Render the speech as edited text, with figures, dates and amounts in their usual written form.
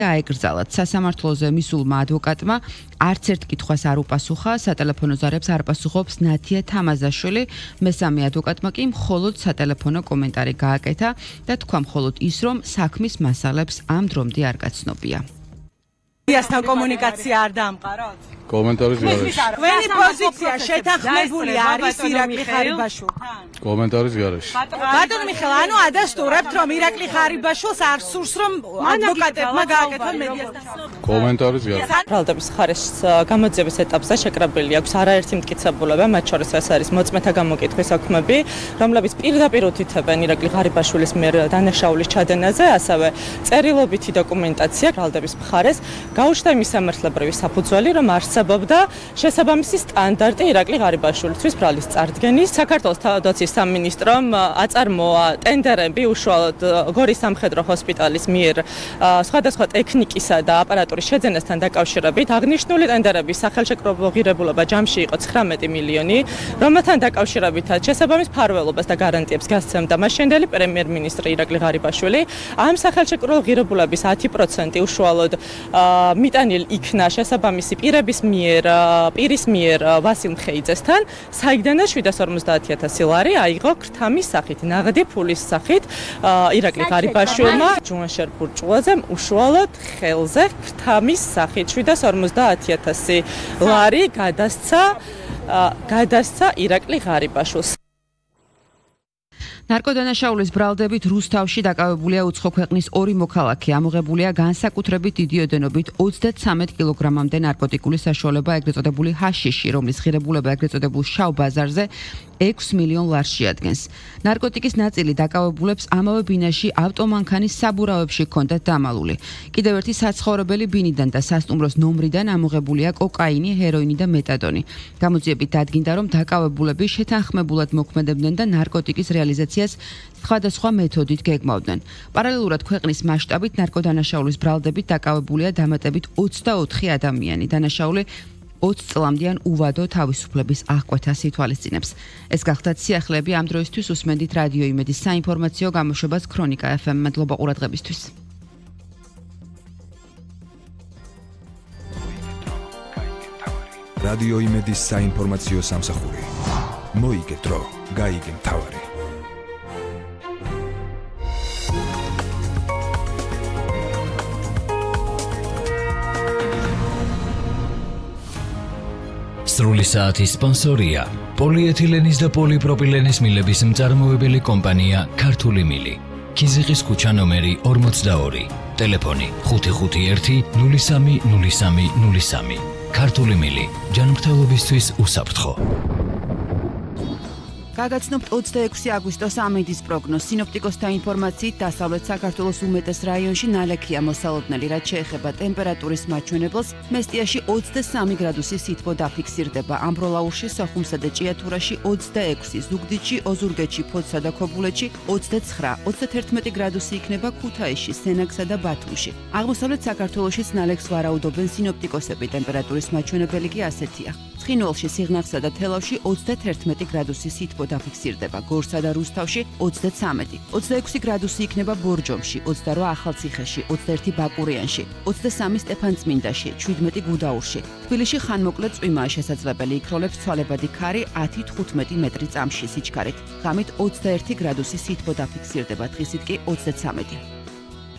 აეკრძალათ სასამართლოზე მისულმა ადვოკატმა არც ერთ კითხვას არ უპასუხა, სატელეფონო ზარებს არ პასუხობს ნათია თამაზაშვილი, მესამე ადვოკატმა კი მხოლოდ სატელეფონო კომენტარი გააკეთა და თქვა მხოლოდ ის, რომ საქმის მასალებს ამ დრომდე არ გაცნობია. იასთან კომუნიკაცია არ დაამყაროთ? კომენტარის გარეშე. Თქვენი პოზიცია შეთანხმებული არის ირაკლი ხარიბაშვილთან? კომენტარის გარეშე. ბატონ მიხეილ, ანუ ადასტურებთ, რომ ირაკლი ხარიბაშვილს არ სურს, რომ ადვოკატებმა გააკეთონ მედიასთან? კომენტარის გარეშე. ბრალდების ხარეს გამოძიების ეტაპზე შეკრებილი აქვს არაერთი მტკიცებულება, მათ შორის ეს არის მოწმეთა გამოკითხვის საქმეები, რომლებიც პირდაპირ უთითებენ ირაკლი ხარიბაშვილის მიერ დანაშაულის ჩადენაზე, ასევე წერილობითი დოკუმენტაცია ბრალდების მხარეს გაუჩნდა იმის სამართლებრივი საფუძველი, რომ არსებობდა შესაბამისი სტანდარტი ირაკლი ღარიბაშვილისთვის ბრალის წარდგენის. საქართველოს თავდაცვის სამინისტრომ აწარმოა ტენდერები უშუალოდ გორის სამხედრო ჰოსპიტალის მიერ სხვადასხვა ტექნიკისა და აპარატურის შეძენასთან დაკავშირებით. აღნიშნული ტენდერების სახელშეკრულებო ღირებულობა ჯამში იყო 19 მილიონი, რომელთან დაკავშირებითაც შესაბამის მფარველობას და გარანტიებს გასცემდა მაშინდელი პრემიერ-მინისტრი ირაკლი ღარიბაშვილი. ამ სახელშეკრულებო ღირებულების 10% უშუალოდ მიტანილ იქნა შესაბამისი პირის მიერ ვასილ მხეიძესთან, საიდანაც 750,000 ლარი აიღო ქრთამის სახით, ნაღდი ფულის სახით ირაკლი ღარიბაშვილმა ჯუანშერ ბურჭულაძემ უშუალოდ ხელზე ქრთამის სახით 750,000 ლარი გადასცა ირაკლი ღარიბაშვილს. ნარკოდანაშაულის ბრალდებით რუსთავში დაკავებულია უცხო ქვეყნის 2 მოქალაქე, ამოღებულია განსაკუთრებით დიდი ოდენობით 33 კილოგრამამდე ნარკოტიკული საშუალება, ეგრეთ წოდებული ჰაშიში, რომლის ღირებულება ეგრეთ წოდებულ შავ ბაზარზე 6 მილიონ ლარს შეადგენს. ნარკოტიკის ნაწილი დაკავებულებს ამავე ბინაში ავტომანქანის საბურავებში ჰქონდათ დამალული. კიდევ ერთი საცხოვრებელი ბინიდან და სასტუმროს ნომრიდან ამოღებულია კოკაინი, ჰეროინი და მეტადონი. გამოძიებით დადგინდა, რომ დაკავებულები შეთანხმებულად მოქმედებდნენ და ნარკოტიკის რეალიზაციას სხვადასხვა მეთოდით გეგმავდნენ. პარალელურად ქვეყნის მასშტაბით ნარკოდანაშაულის ბრალდებით დაკავებულია დამატებით 24 ადამიანი. დანაშაული 20 წლამდიან უვადო თავისუფლების აღკვეთას ითვალისწინებს. ეს გახდათ სიახლეები ამ დროისთვის. უსმენდით რადიო იმედის საინფორმაციო გამოშვებას ქრონიკა FM. მადლობა ყურადღებისთვის. რადიო იმედის საინფორმაციო სამსახური. მოიგე დრო, გაიგე მთავარი. სრული საათის სპონსორია პოლიეთილენის და პოლიპროპილენის მილების მწარმოებელი კომპანია ქართული მილი. ქიზიყის ქუჩა ნომერი 42, ტელეფონი 551 030303. ქართული მილი, ჯანმრთელობისთვის უსაფრთხო. გაგაცნობთ 26 აგვისტოს ამინდის პროგნოზ. სინოპტიკოსთა ინფორმაციით დასავლეთ საქართველოს უმეტეს რაიონში ნალექია მოსალოდნელი, რაც შეეხება ტემპერატურის მაჩვენებელს. მესტიაში 23 გრადუსი სითბო დაფიქსირდება. ამბროლაურში, სოხუმსა და ჭიათურაში 26, ზუგდიდში, ოზურგეთში, ფოთსა და ქობულეთში 29, 31 გრადუსი იქნება ქუთაისში, სენაკსა და ბათუმში. აღმოსავლეთ საქართველოშიც ნალექს ვარაუდობენ სინოპტიკოსები. ტემპერატურის მაჩვენებელი კი ასეთია. ცხინვალში, სიღნაღსა და თელავში 31 გრადუსი სითბო დაფიქსირდება. გორსა და რუსთავში 33, 26 გრადუსი იქნება ბორჯომში, 28 ახალციხეში, 21 ბაკურიანში, 23 სტეფანწმინდაში, 17 გუდაურში. თბილისში ხანმოკლე წვიმაა შესაძლებელი, იქროლებს ცვალებადი ქარი 10-15 მეტრი წამში სიჩქარით. ღამით 21 გრადუსი სითბო დაფიქსირდება, დღისით კი 33.